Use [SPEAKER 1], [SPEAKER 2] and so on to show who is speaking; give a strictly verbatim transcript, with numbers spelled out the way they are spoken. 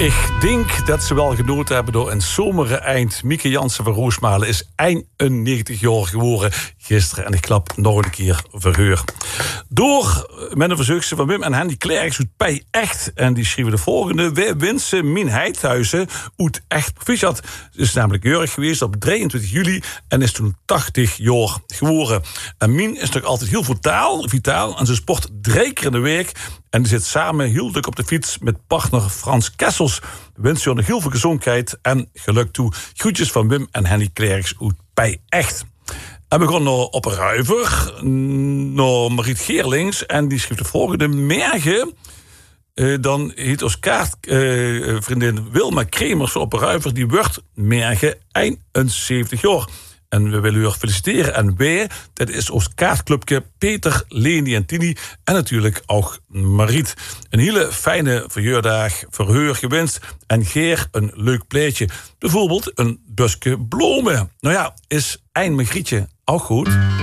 [SPEAKER 1] Ik denk dat ze wel genoten hebben door een zomere eind. Mieke Jansen van Roosmalen is eenennegentig jaar geworden gisteren. En ik klap nog een keer verheur. Door met een verzoekje van Wim en Henny Klerks uit Pij Echt. En die schreven de volgende. Wij wensen Mien Heithuizen uit Echt proficiat. Ze is namelijk jeurig geweest op drieëntwintig juli. En is toen tachtig jaar geworden. En Mien is nog altijd heel vitaal. vitaal en ze sport drie keer in de week. En die zit samen heel druk op de fiets met partner Frans Kessels. We wensen je nog heel veel gezondheid en geluk toe. Groetjes van Wim en Henny Klerks uit Pij Echt. En we gaan naar op een ruiver, naar Mariet Geerlings. En die schreef de volgende. Mergen, uh, dan heet ons kaartvriendin uh, Wilma Kremers op een ruiver. Die wordt Mergen eenenzeventig jaar. En we willen u feliciteren. En wij, dat is ons kaartclubje Peter, Leni en Tini. En natuurlijk ook Mariet. Een hele fijne verjaardag, verheur gewenst. En Geer een leuk pleetje. Bijvoorbeeld een busje bloemen. Nou ja, is een Magrietje ook goed?